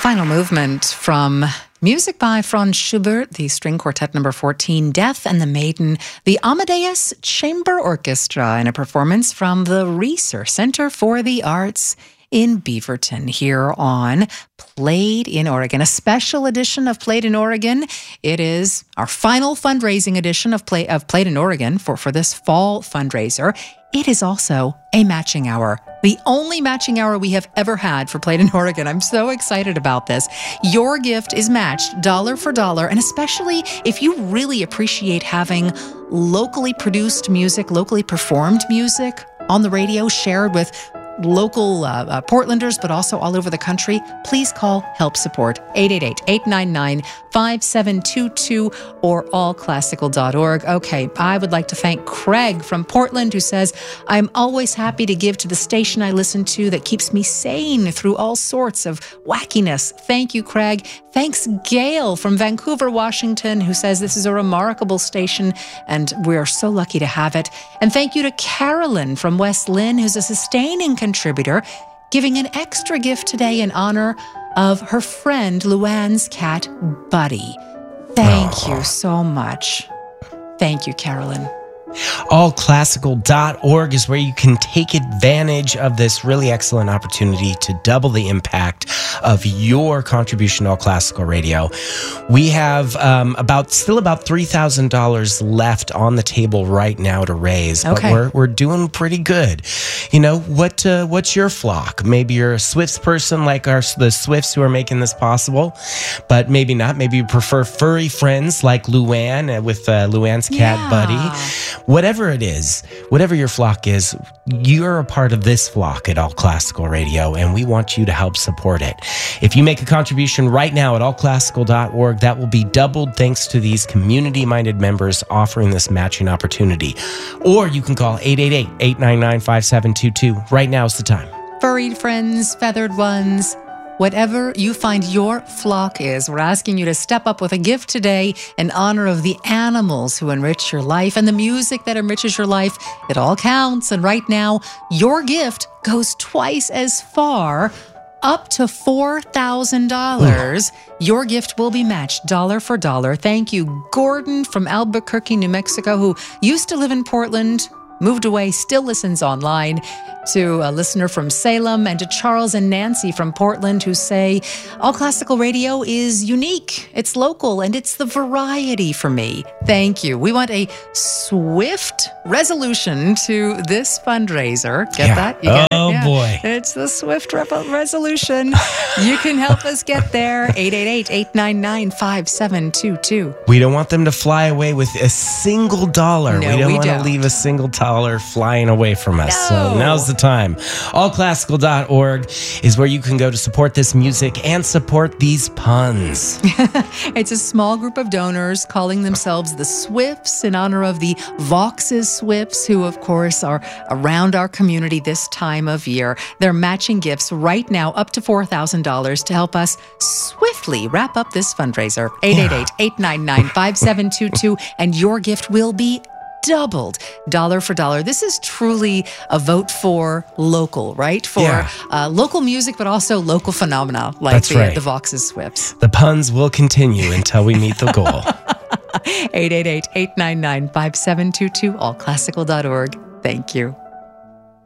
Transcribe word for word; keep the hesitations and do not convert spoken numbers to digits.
Final movement from music by Franz Schubert, the string quartet number fourteen, Death and the Maiden, the Amadeus Chamber Orchestra, in a performance from the Reser Center for the Arts in Beaverton here on Played in Oregon, a special edition of Played in Oregon. It is our final fundraising edition of Play of Played in Oregon for, for this fall fundraiser. It is also a matching hour, the only matching hour we have ever had for Played in Oregon. I'm so excited about this. Your gift is matched dollar for dollar, and especially if you really appreciate having locally produced music, locally performed music on the radio shared with local uh, uh, Portlanders, but also all over the country, please call Help Support eight eight eight, eight nine nine, five seven two two or all classical dot org. Okay, I would like to thank Craig from Portland, who says, I'm always happy to give to the station I listen to that keeps me sane through all sorts of wackiness. Thank you, Craig. Thanks, Gail from Vancouver, Washington, who says this is a remarkable station and we're so lucky to have it. And thank you to Carolyn from West Lynn, who's a sustaining contributor, giving an extra gift today in honor of her friend Luann's cat, Buddy. Thank oh. you so much. Thank you, Carolyn. all classical dot org is where you can take advantage of this really excellent opportunity to double the impact of your contribution to All Classical Radio. We have um, about still about three thousand dollars left on the table right now to raise, okay. but we're we're doing pretty good. You know, what uh, what's your flock? Maybe you're a Swifts person like our the Swifts who are making this possible, but maybe not. Maybe you prefer furry friends like Luann uh, with uh, Luann's cat, yeah. Buddy. Whatever it is, whatever your flock is, you're a part of this flock at All Classical Radio, and we want you to help support it. If you make a contribution right now at all classical dot org, that will be doubled thanks to these community-minded members offering this matching opportunity. Or you can call eight eight eight, eight nine nine, five seven two two. Right now is the time. Furried friends, feathered ones, whatever you find your flock is, we're asking you to step up with a gift today in honor of the animals who enrich your life and the music that enriches your life. It all counts. And right now, your gift goes twice as far, up to four thousand dollars. Your gift will be matched dollar for dollar. Thank you, Gordon from Albuquerque, New Mexico, who used to live in Portland, moved away, still listens online, to a listener from Salem, and to Charles and Nancy from Portland, who say, All Classical Radio is unique, it's local, and it's the variety for me. Thank you. We want a swift resolution to this fundraiser. Get yeah. that? You oh, get it? Yeah. boy. It's the swift re- resolution. You can help us get there. eight eight eight, eight nine nine, five seven two two. We don't want them to fly away with a single dollar. No, we don't we want don't. to leave a single dollar flying away from us. No. So now's the time. all classical dot org is where you can go to support this music and support these puns. It's a small group of donors calling themselves the Swifts in honor of the Vox's Swifts, who, of course, are around our community this time of year. They're matching gifts right now up to four thousand dollars to help us swiftly wrap up this fundraiser. eight eight eight, eight nine nine, five seven two two, and your gift will be doubled dollar for dollar. This is truly a vote for local, right? For yeah. uh, local music, but also local phenomena like That's the, right. the Vox's Swifts. The puns will continue until we meet the goal. eight eight eight, eight nine nine, five seven two two, all classical dot org. Thank you.